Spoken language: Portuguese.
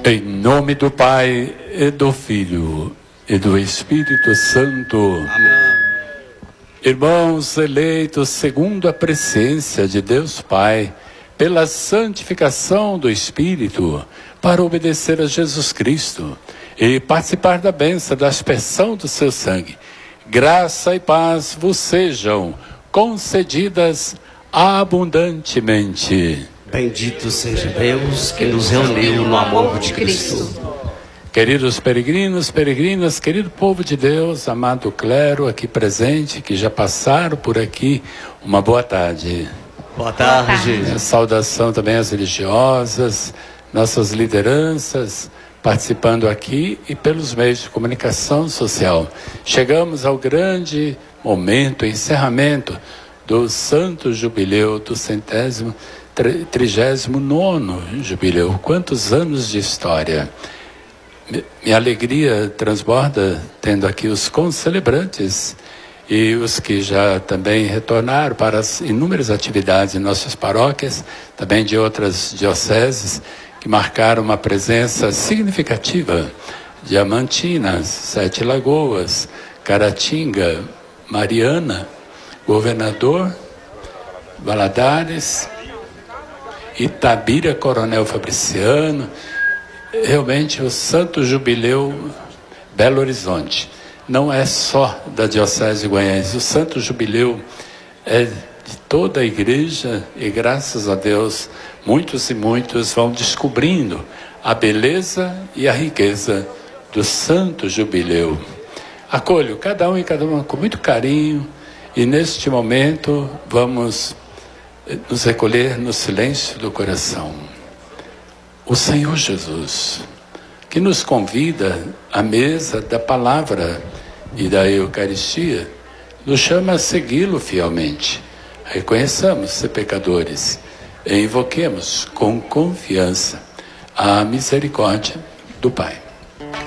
Em nome do Pai, e do Filho, e do Espírito Santo. Amém. Irmãos eleitos segundo a presciência de Deus Pai, pela santificação do Espírito, para obedecer a Jesus Cristo e participar da bênção da aspersão do seu sangue, graça e paz vos sejam concedidas abundantemente. Bendito seja Deus que nos reuniu no amor de Cristo. Queridos peregrinos, peregrinas, querido povo de Deus, amado clero aqui presente, que já passaram por aqui, uma boa tarde. Boa tarde. Saudação também às religiosas, nossas lideranças, participando aqui e pelos meios de comunicação social. Chegamos ao grande momento, encerramento do Santo Jubileu, do 39º Jubileu. Quantos anos de história! Minha alegria transborda tendo aqui os concelebrantes e os que já também retornaram para as inúmeras atividades em nossas paróquias, também de outras dioceses, que marcaram uma presença significativa. Diamantina, Sete Lagoas, Caratinga, Mariana, Governador, Valadares, Itabira, Coronel Fabriciano. Realmente o Santo Jubileu Belo Horizonte não é só da Diocese de Guanhães. O Santo Jubileu é de toda a igreja e, graças a Deus, muitos e muitos vão descobrindo a beleza e a riqueza do Santo Jubileu. Acolho cada um e cada uma com muito carinho e, neste momento, vamos nos recolher no silêncio do coração. O Senhor Jesus, que nos convida à mesa da palavra e da Eucaristia, nos chama a segui-lo fielmente. Reconheçamos ser pecadores e invoquemos com confiança a misericórdia do Pai.